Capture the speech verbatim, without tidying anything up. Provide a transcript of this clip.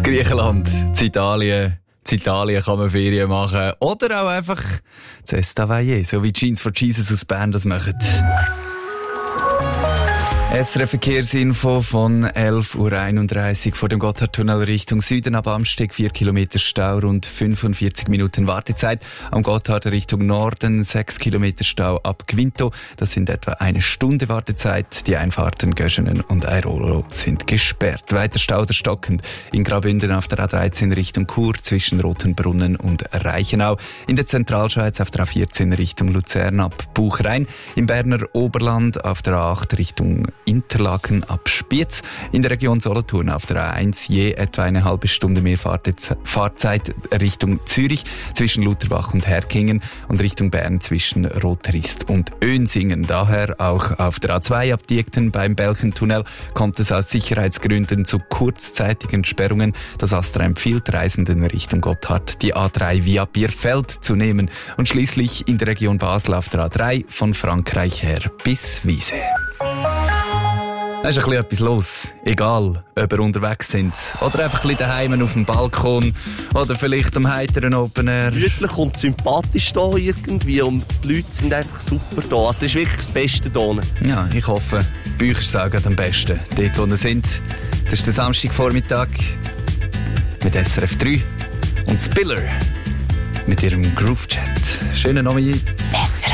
Griechenland, in Italien. In Italien kann man Ferien machen. Oder auch einfach Zestavayer, so wie Jeans for Jesus aus Bern das machen. S R F Verkehrsinfo von elf Uhr einunddreißig vor dem Gotthardtunnel Richtung Süden ab Amsteg. vier Kilometer Stau, rund fünfundvierzig Minuten Wartezeit. Am Gotthard Richtung Norden sechs Kilometer Stau ab Quinto. Das sind etwa eine Stunde Wartezeit. Die Einfahrten Göschenen und Airolo sind gesperrt. Weiter Stau oder stockend in Graubünden auf der A dreizehn Richtung Chur zwischen Rotenbrunnen und Reichenau. In der Zentralschweiz auf der A vierzehn Richtung Luzern ab Buchrein. Im Berner Oberland auf der A acht Richtung Interlaken ab Spiez. In der Region Solothurn auf der A eins je etwa eine halbe Stunde mehr Fahrzeit Richtung Zürich zwischen Lutherbach und Herkingen und Richtung Bern zwischen Rotrist und Önsingen. Daher auch auf der A zwei ab Diekten beim Belchentunnel kommt es aus Sicherheitsgründen zu kurzzeitigen Sperrungen. Das Astra empfiehlt Reisenden Richtung Gotthard die A drei via Bierfeld zu nehmen und schließlich in der Region Basel auf der A drei von Frankreich her bis Wiese. Da ist ein bisschen etwas los. Egal, ob ihr unterwegs sind. Oder einfach ein bisschen daheim auf dem Balkon. Oder vielleicht am heiteren Open Air. Gemütlich und sympathisch hier irgendwie. Und die Leute sind einfach super hier. Also es ist wirklich das Beste hier. Ja, ich hoffe, bei euch ist es auch gerade am besten. Dort, wo ihr sind. Das ist der Samstagvormittag mit S R F drei und Spiller mit ihrem Groove Chat. Schönen Abend. S R F